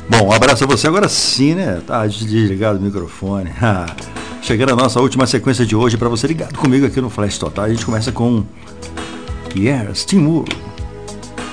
Bom, um abraço a você agora sim, né? Tá desligado o microfone. Chegando a nossa última sequência de hoje para você ligado comigo aqui no Flash Total. A gente começa com Yes, Team Wolf.